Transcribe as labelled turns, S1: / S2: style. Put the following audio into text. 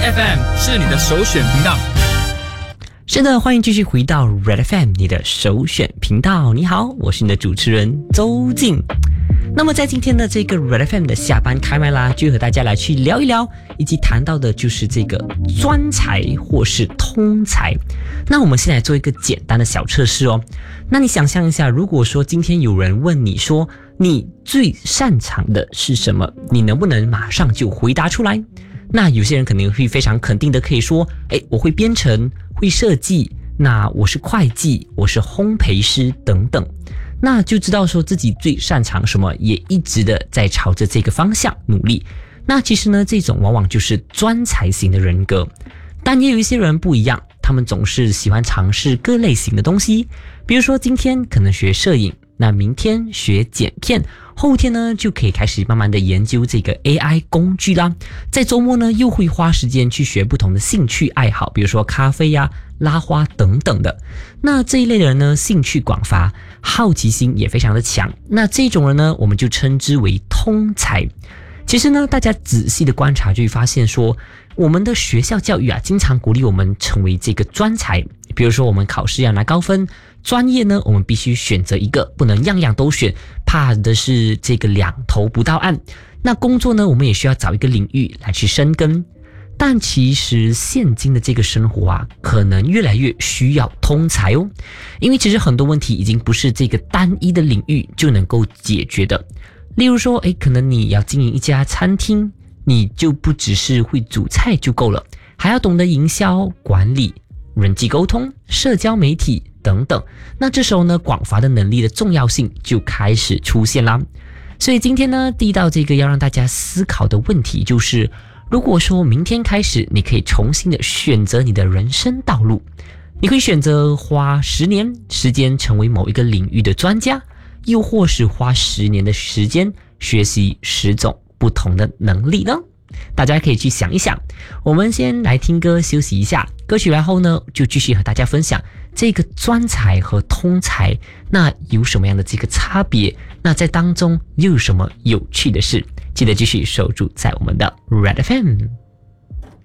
S1: Red FM 是你的首选频道。
S2: 是的，欢迎继续回到 Red FM 你的首选频道。你好，我是你的主持人周静。那么在今天的这个 Red FM 的下班开麦啦，就和大家来去聊一聊，以及谈到的就是这个专才或是通才。那我们先来做一个简单的小测试哦。那你想象一下，如果说今天有人问你说你最擅长的是什么，你能不能马上就回答出来？那有些人可能会非常肯定的可以说，我会编程，会设计，那我是会计，我是烘焙师等等。那就知道说自己最擅长什么，也一直的在朝着这个方向努力。那其实呢，这种往往就是专才型的人格。但也有一些人不一样，他们总是喜欢尝试各类型的东西。比如说今天可能学摄影，那明天学剪片，后天呢就可以开始慢慢的研究这个 AI 工具啦。在周末呢又会花时间去学不同的兴趣爱好，比如说咖啡呀、拉花等等的。那这一类的人呢，兴趣广泛，好奇心也非常的强。那这种人呢，我们就称之为通才。其实呢，大家仔细的观察就会发现说，我们的学校教育经常鼓励我们成为这个专才。比如说我们考试要拿高分，专业呢我们必须选择一个，不能样样都选，怕的是这个两头不到岸。那工作呢，我们也需要找一个领域来去深耕。但其实现今的这个生活可能越来越需要通才哦，因为其实很多问题已经不是这个单一的领域就能够解决的。例如说，可能你要经营一家餐厅，你就不只是会煮菜就够了，还要懂得营销、管理、人际沟通、社交媒体等等。那这时候呢，广泛的能力的重要性就开始出现啦。所以今天呢，第一道这个要让大家思考的问题就是，如果说明天开始你可以重新的选择你的人生道路，你会选择花10年时间成为某一个领域的专家，又或是花10年的时间学习10种不同的能力呢？大家可以去想一想。我们先来听歌休息一下，歌曲然后呢就继续和大家分享这个专才和通才那有什么样的这个差别，那在当中又有什么有趣的事。记得继续守住在我们的 Red FM。